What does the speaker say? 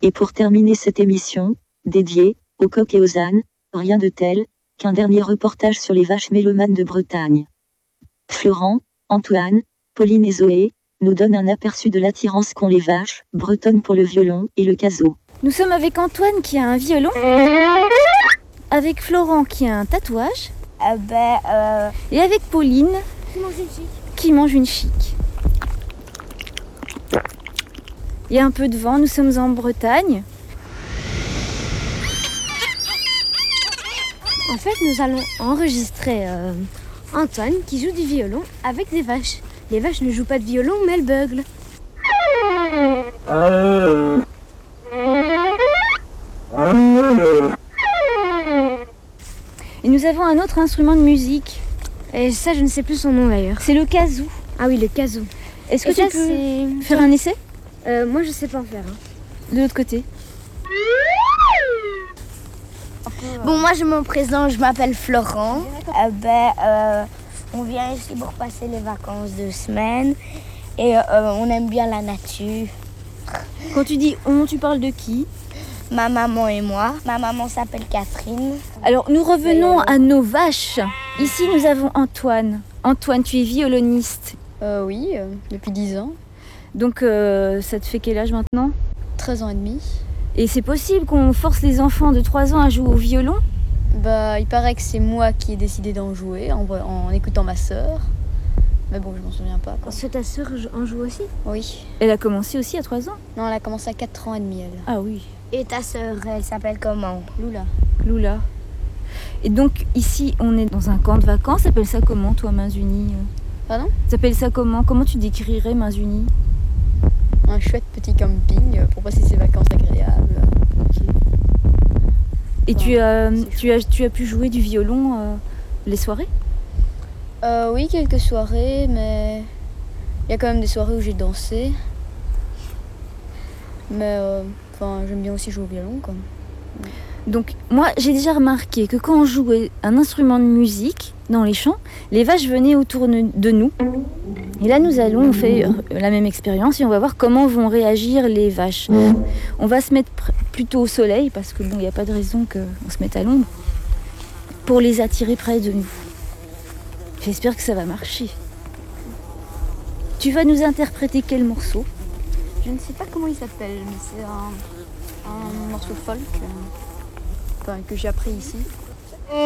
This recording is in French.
Et pour terminer cette émission, dédiée aux coqs et aux ânes, rien de tel qu'un dernier reportage sur les vaches mélomanes de Bretagne. Florent, Antoine, Pauline et Zoé nous donnent un aperçu de l'attirance qu'ont les vaches bretonnes pour le violon et le caso. Nous sommes avec Antoine qui a un violon, avec Florent qui a un tatouage, et avec Pauline qui mange une chic. Il y a un peu de vent, nous sommes en Bretagne. En fait, nous allons enregistrer Antoine qui joue du violon avec des vaches. Les vaches ne jouent pas de violon, mais elles beuglent. Et nous avons un autre instrument de musique. Et ça, je ne sais plus son nom d'ailleurs. C'est le kazoo. Ah oui, le kazoo. Est-ce que Et tu ça, peux faire un essai moi, je sais pas en faire. de l'autre côté? Bon, moi je me présente, je m'appelle Florent. On vient ici pour passer les vacances de semaine et on aime bien la nature. Quand tu dis on, tu parles de qui? Ma maman et moi. Ma maman s'appelle Catherine. Alors nous revenons à nos vaches. Ici nous avons Antoine. Antoine, tu es violoniste. Oui, depuis 10 ans, Donc ça te fait quel âge maintenant? 13 ans et demi. Et c'est possible qu'on force les enfants de 3 ans à jouer au violon? Bah, il paraît que c'est moi qui ai décidé d'en jouer en écoutant ma sœur. Mais bon, je m'en souviens pas. Parce que ta sœur en joue aussi. Oui. Elle a commencé aussi à 3 ans? Non, elle a commencé à 4 ans et demi, elle. Ah oui, Et ta sœur, elle s'appelle comment? Lula. Lula. Et donc ici on est dans un camp de vacances, ça s'appelle ça comment toi, Mains Unies? Pardon? Ça s'appelle ça comment? Comment tu décrirais Mains Unies? Un chouette petit camping pour passer ses vacances agréables. Et Bon, tu as pu jouer du violon les soirées? Oui, quelques soirées, mais il y a quand même des soirées où j'ai dansé. Mais j'aime bien aussi jouer au violon, quoi. Donc moi j'ai déjà remarqué que quand on jouait un instrument de musique dans les champs, les vaches venaient autour de nous. Et là nous allons, on fait la même expérience et on va voir comment vont réagir les vaches. On va se mettre plutôt au soleil parce que bon, il n'y a pas de raison qu'on se mette à l'ombre pour les attirer près de nous. J'espère que ça va marcher. Tu vas nous interpréter quel morceau? Je ne sais pas comment il s'appelle, mais c'est un morceau folk que j'ai appris ici.